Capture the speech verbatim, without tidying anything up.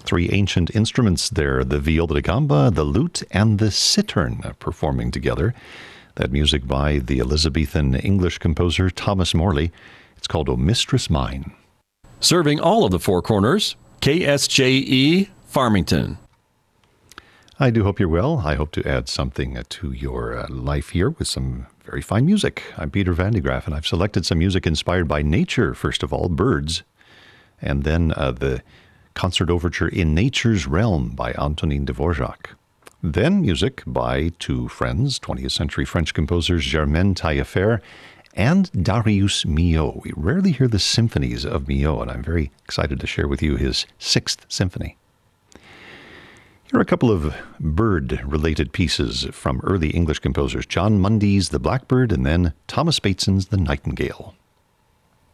Three ancient instruments there, the viola da gamba, the lute, and the cittern performing together. That music by the Elizabethan English composer Thomas Morley. It's called O Mistress Mine. Serving all of the Four Corners, K S J E Farmington. I do hope you're well. I hope to add something to your uh, life here with some very fine music. I'm Peter Van de Graaff, and I've selected some music inspired by nature, first of all, birds, and then uh, the Concert Overture In Nature's Realm by Antonin Dvorak. Then music by two friends, twentieth century French composers Germaine Taillefer and Darius Milhaud. We rarely hear the symphonies of Milhaud, and I'm very excited to share with you his Sixth Symphony. Here are a couple of bird-related pieces from early English composers, John Mundy's The Blackbird and then Thomas Bateson's The Nightingale.